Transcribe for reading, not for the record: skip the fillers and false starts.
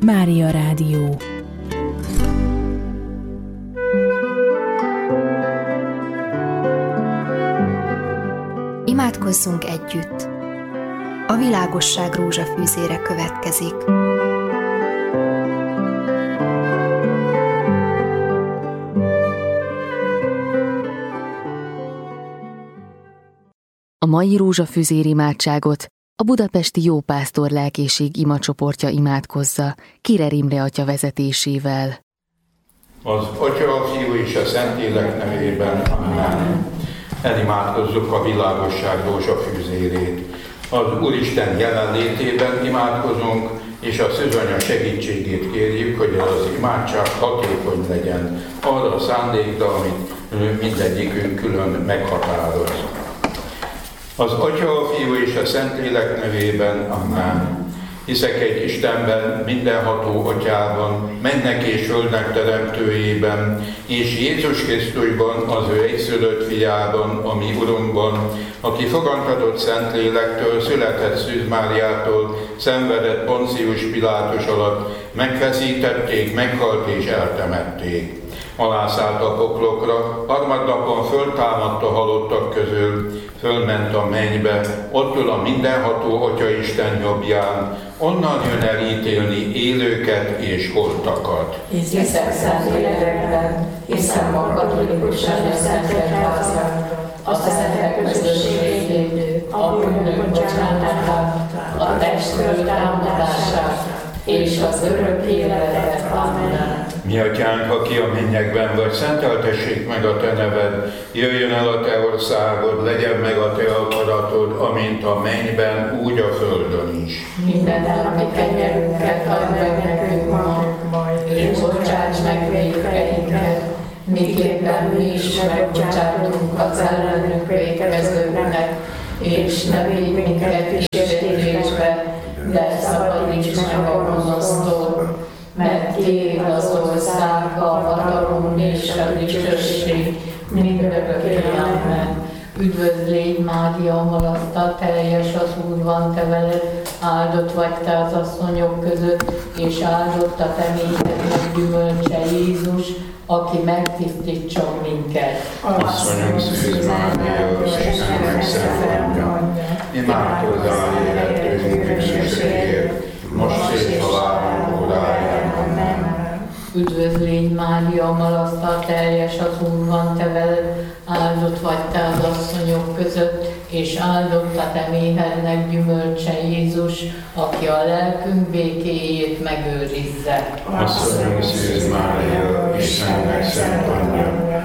Mária Rádió. Imádkozzunk együtt! A világosság rózsafűzére következik. A mai rózsafűzér imádságot a budapesti Jópásztor lelkészség imacsoportja imádkozza Kirer Imre atya vezetésével. Az Atya, a Fiú és a Szentlélek nevében, amen. Elimádkozzuk a világosság rózsafűzérét. Az Úristen jelenlétében imádkozunk, és a szűzanya segítségét kérjük, hogy az imádság hatékony legyen arra a szándékra, amit mindegyikünk külön meghatároz. Az Atya, a Fiú és a Szentlélek nevében, amen. Hiszek egy Istenben, mindenható Atyában, mennek és földnek teremtőjében, és Jézus Krisztusban, az ő egyszülött fiában, a mi Urunkban, aki fogantatott Szentlélektől, született Szűz Máriától, szenvedett Poncius Pilátus alatt, megfeszítették, meghalt és eltemették. Alászállt a poklokra, harmadnapon föltámadt a halottak közül, fölment a mennybe, ott ül a mindenható Atya Isten jobbján, onnan jön elítélni élőket és holtakat. Hiszek Szentlélekben, hiszem a katolikusság, a Szent Egyházat, a szentek közösségét, a bűnök bocsánatát, a testről támadását és az örök életet. Amen. Mi atyánk, aki a mennyekben vagy, szenteltessék meg a te neved, jöjjön el a te országod, legyen meg a te akaratod, amint a mennyben, úgy a földön is. Minden napi kenyerünket add meg nekünk ma, és bocsáss meg vétkeinket, miképpen mi is megbocsátunk az ellenünk vétkezőknek, és ne védj minket kísértésbe, de szabadíts meg a gonosztól, mert tiéd az ország, a hatalom és a dicsőség mindörökké. Amen. Üdvözl légy, Mária, malaszta teljes, az Úr van te veled, áldott vagy te az asszonyok között, és áldott a te méhednek gyümölcse Jézus, aki megtisztítson minket. Asszonyom, Szűz Mária, Istennek szent anyja, imádkozzál életünk bűnösségért, most és halálunk óráján. Amen. Üdvözl légy, Mária, malasztal teljes, az Úr van te veled, áldott vagy te az asszonyok között, és áldott a te méhednek gyümölcse Jézus, aki a lelkünk békéjét megőrizze. Asszonyom, Szűz Mária, Istennek szent anyja,